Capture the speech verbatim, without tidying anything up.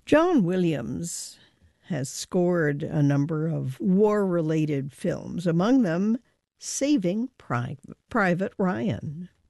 John Williams has scored a number of war-related films, among them Saving Pri- Private Ryan.